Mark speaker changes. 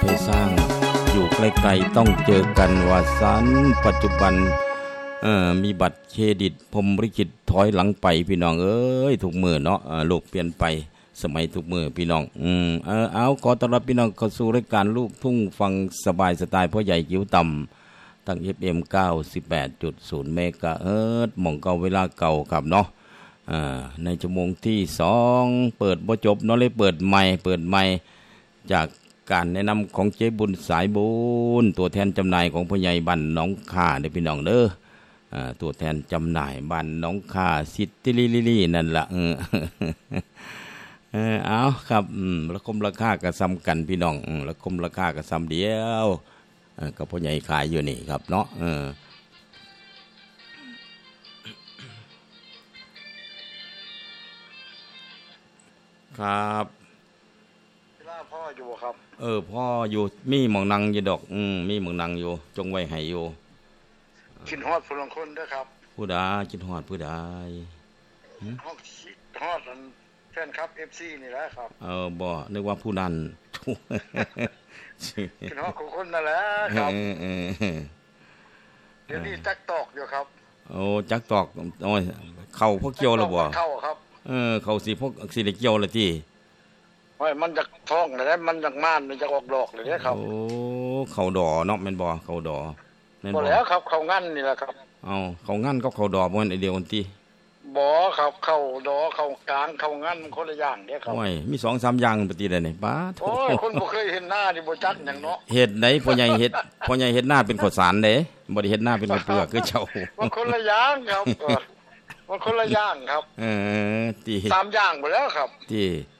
Speaker 1: ให้สร้างอยู่ใกล้ๆต้องเจอกันว่าสันปัจจุบันมีบัตรเครดิตพรหมลิขิตถอยหลังไปพี่น้องเอ้ยทุกมื้อเนาะโลกเปลี่ยนไปสมัยทุกมื้อพี่น้องเอาขอต้อนรับพี่น้องเข้าสู่รายการลูกทุ่งฟังสบายสไตล์พ่อใหญ่กิ้วต่ำทาง FM 98.0 เมกะเฮิรตซ์หม่องเก่าเวลาเก่าครับเนาะในชั่วโมงที่2เปิดบ่จบเนาะเลยเปิดใหม่จากการแนะนำของเจ๊บุญสายบุญตัวแทนจำหน่ายของพ่อใหญ่บ้านหนองข่าเด้อพี่น้องเด้อตัวแทนจำหน่ายบ้านหนองข่าซิตี้ลี่นั่นล่ะเอาครับราคาราคาก็ซ้ำกันพี่น้องราคาราคาก็ซ้ำเดียวกับพ่อใหญ่ขายอยู่นี่ครับเนาะครับ
Speaker 2: พ่ออยู่ครับ
Speaker 1: พ่ออยู่มีหม่องนั่งอยู่ดอกมีหม่องนั่งอยู่จงไว้ให้อยู่
Speaker 2: คิดฮอดผู้ลางคนเด้อครับ
Speaker 1: ผู้ใดคิดฮอดผู้ใด
Speaker 2: ฮอดแฟนคลับ FC นี่แหละครับ
Speaker 1: บ่นึกว่าผู้นั้น
Speaker 2: คิดฮอดคนนั่นแหละครับเดี๋ยวนี้จักตอกอยู่ครับ
Speaker 1: จักตอกโอ้ยเข้าพวกเกี่ยวแล้วบ่
Speaker 2: เข้าครับ
Speaker 1: เข้าสิพวกสิได้เกี่ยวแล้วติ
Speaker 2: มันจากท้องแล้วมันจากม่านมันจากออกดอกเลยเด้ครับ
Speaker 1: เข้าดอเนาะแม่นบ่เข้าดอ
Speaker 2: แม่นบ่แล้วครับเข้างั้นนี่แหละครับ
Speaker 1: เข้างั้นกับเข้าดอบ่แม่นอันเดียวกันติ
Speaker 2: บ่ครับเข้าดอเข้ากลางเข้างั้นมันคนละอย่างเด้ครับ
Speaker 1: โอ้ยมี 2-3 อย่างปฏิได้นี่ป๊าด
Speaker 2: โอ้ยคนบ่เคยเห็นหน้านี่บ่จักหยังเนาะ
Speaker 1: เฮ็ดได้พ่อใหญ่เฮ็ดหน้าเป็นข้าวสารเด้บ่ได้เฮ็ดหน้าเป็นข้าวเปลือกคือเจ้า
Speaker 2: มันคนละอย่างครับมันคนละอย่างครับ
Speaker 1: ติ
Speaker 2: 3อย่างหมดแล้วครับ
Speaker 1: ติ